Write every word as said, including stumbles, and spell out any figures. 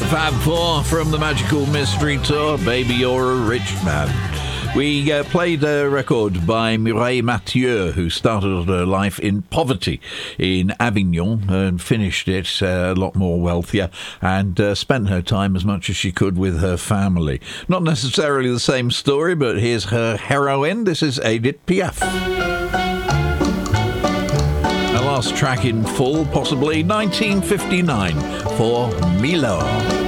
Fab Four from the Magical Mystery Tour, Baby You're a Rich Man. We uh, played a record by Mireille Mathieu, who started her life in poverty in Avignon and finished it uh, a lot more wealthier, and uh, spent her time as much as she could with her family. Not necessarily the same story, but here's her heroine. This is Edith Piaf. Her last track in full, possibly nineteen fifty-nine, for Milo.